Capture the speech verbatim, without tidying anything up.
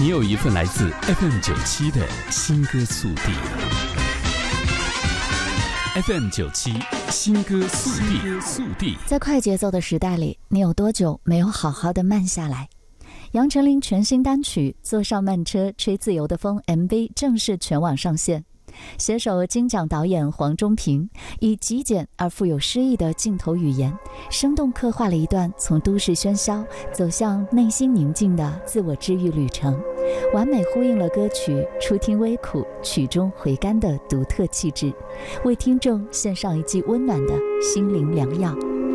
有一份来自 F M 九七的新歌速递。F M 九七新歌速递速递。 在快节奏的时代里，你有多久没有好好的慢下来？杨丞琳全新单曲《坐上慢车吹自由的风》M V 正式全网上线。携手金奖导演黄中平，以极简而富有诗意的镜头语言，生动刻画了一段从都市喧嚣走向内心宁静的自我治愈旅程，完美呼应了歌曲初听微苦，曲中回甘的独特气质，为听众献上一剂温暖的心灵良药。